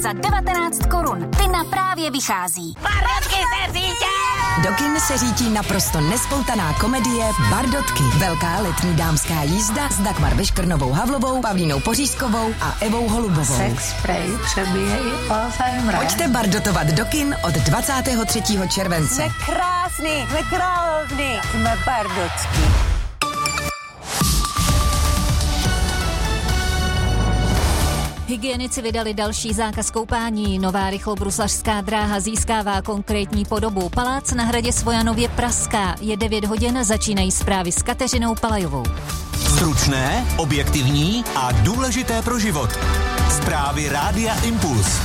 za 19 korun. Ty na Právě vychází. Bardotky se řítí! Do kin se řítí naprosto nespoutaná komedie Bardotky. Velká letní dámská jízda s Dagmar Vyškrnovou Havlovou, Pavlínou Pořízkovou a Evou Holubovou. Sex spray přebíje i Alzheimera. Pojďte bardotovat do kin od 23. července. Jsme krásný, jsme královny, jsme bardotky. Hygienici vydali další zákaz koupání. Nová rychlobruslařská dráha získává konkrétní podobu. Palác na hradě Svojanově praská. Je 9 hodin, začínají zprávy s Kateřinou Palajovou. Stručné, objektivní a důležité pro život. Zprávy Rádia Impuls.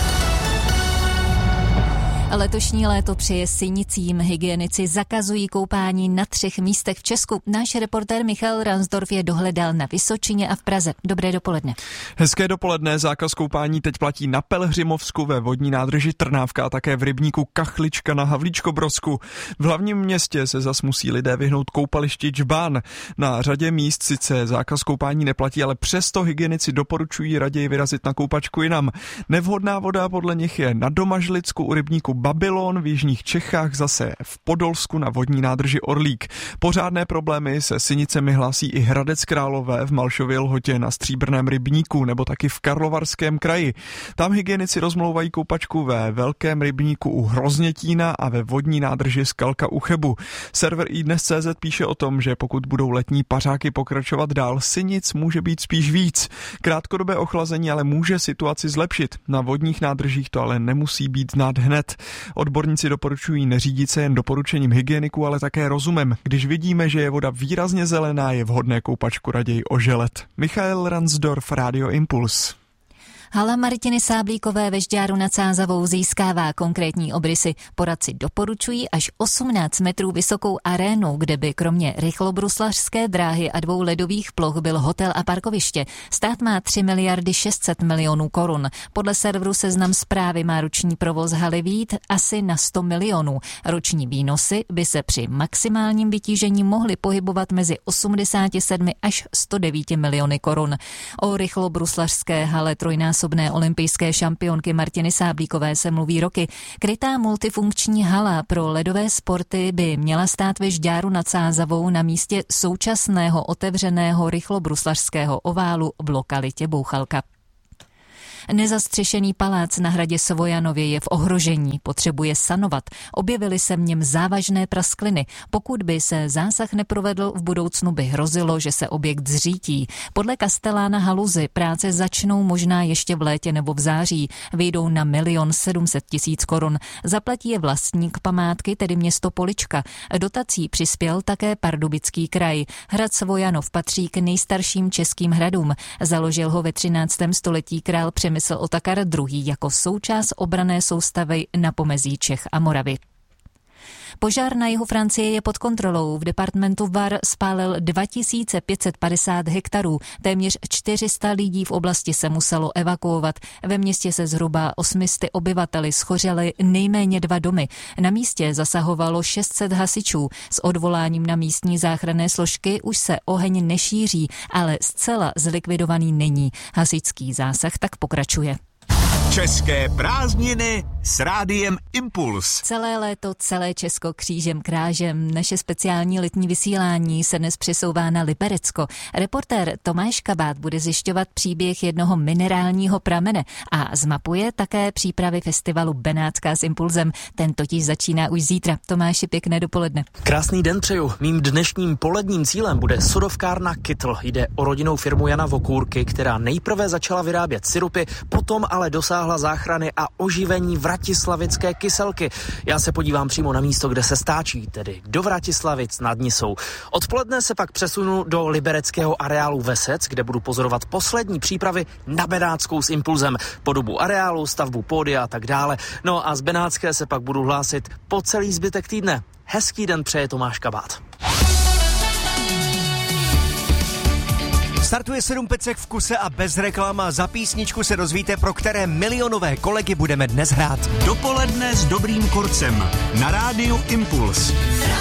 Letošní léto přeje Synicím. Hygienici zakazují koupání na 3 místech v Česku. Náš reportér Michal Ransdorf je dohledal na Vysočině a v Praze. Dobré dopoledne. Hezké dopoledne. Zákaz koupání teď platí na Pelhřimovsku, ve vodní nádrži Trnávka a také v rybníku Kachlička na Havlíčkobrodsku. V hlavním městě se zas musí lidé vyhnout koupališti Džbán. Na řadě míst sice zákaz koupání neplatí, ale přesto hygienici doporučují raději vyrazit na koupačku jinam. Nevhodná voda podle nich je na Domažlicku u rybníku Babylon, v jižních Čechách zase v Podolsku na vodní nádrži Orlík. Pořádné problémy se Synicemi hlásí i Hradec Králové, v Malšově Lhotě na Stříbrném rybníku nebo taky v Karlovarském kraji. Tam hygienici rozmlouvají koupačku ve Velkém rybníku u Hroznětína a ve vodní nádrži Skalka u Chebu. Server iDnes.cz píše o tom, že pokud budou letní pařáky pokračovat dál, Synic může být spíš víc. Krátkodobé ochlazení ale může situaci zlepšit. Na vodních nádržích to ale nemusí být znát hned. Odborníci doporučují neřídit se jen doporučením hygieniků, ale také rozumem. Když vidíme, že je voda výrazně zelená, je vhodné koupačku raději oželet. Michal Ransdorf, Radio Impuls. Hala Martiny Sáblíkové ve Žďáru nad Sázavou získává konkrétní obrysy. Poradci doporučují až 18 metrů vysokou arénu, kde by kromě rychlobruslařské dráhy a 2 ledových ploch byl hotel a parkoviště. Stát má 3 miliardy 600 milionů korun. Podle serveru Seznam Zprávy má roční provoz haly vyjít asi na 100 milionů. Roční výnosy by se při maximálním vytížení mohly pohybovat mezi 87 až 109 miliony korun. O rychlobruslařské hale trojnásobné olympijské šampionky Martiny Sáblíkové se mluví roky. Krytá multifunkční hala pro ledové sporty by měla stát ve Žďáru nad Sázavou na místě současného otevřeného rychlobruslařského oválu v lokalitě Bouchalka. Nezastřešený palác na hradě Svojanově je v ohrožení, potřebuje sanovat. Objevily se v něm závažné praskliny. Pokud by se zásah neprovedl, v budoucnu by hrozilo, že se objekt zřítí. Podle kastelána Haluzy práce začnou možná ještě v létě nebo v září. Vyjdou na 1 700 000 korun. Zaplatí je vlastník památky, tedy město Polička. Dotací přispěl také Pardubický kraj. Hrad Svojanov patří k nejstarším českým hradům. Založil ho ve 13. století král Přemysl Otakar II. Jako součást obranné soustavy na pomezí Čech a Moravy. Požár na jihu Francie je pod kontrolou. V departementu Var spálil 2550 hektarů. Téměř 400 lidí v oblasti se muselo evakuovat. Ve městě se zhruba 800 obyvateli schořely nejméně 2 domy. Na místě zasahovalo 600 hasičů. S odvoláním na místní záchranné složky už se oheň nešíří, ale zcela zlikvidovaný není. Hasičský zásah tak pokračuje. České prázdniny s Rádiem Impuls. Celé léto, celé Česko křížem krážem. Naše speciální letní vysílání se dnes přesouvá na Liberecko. Reportér Tomáš Kabát bude zjišťovat příběh jednoho minerálního pramene a zmapuje také přípravy festivalu Benátská s Impulzem. Ten totiž začíná už zítra. Tomáši, pěkné dopoledne. Krásný den přeju. Mým dnešním poledním cílem bude sodovkárna Kytl. Jde o rodinnou firmu Jana Vokůrky, která nejprve začala vyrábět sirupy, potom ale dosáhla záchrany a oživení vratislavické kyselky. Já se podívám přímo na místo, kde se stáčí, tedy do Vratislavic nad Nisou. Odpoledne se pak přesunu do libereckého areálu Vesec, kde budu pozorovat poslední přípravy na Benátskou s Impulzem. Podobu areálu, stavbu pódia a tak dále. No a z Benátské se pak budu hlásit po celý zbytek týdne. Hezký den přeje Tomáš Kabát. Startuje 7 pecek v kuse a bez reklama. Za písničku se dozvíte, pro které milionové kolegy budeme dnes hrát. Dopoledne s dobrým korcem na Rádiu Impuls.